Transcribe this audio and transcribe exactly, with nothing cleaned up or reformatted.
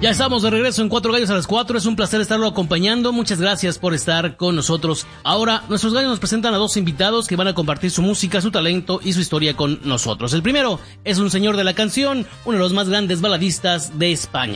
Ya estamos de regreso en Cuatro Gallos a las Cuatro. Es un placer estarlo acompañando. Muchas gracias por estar con nosotros. Ahora, nuestros gallos nos presentan a dos invitados que van a compartir su música, su talento y su historia con nosotros. El primero es un señor de la canción, uno de los más grandes baladistas de España.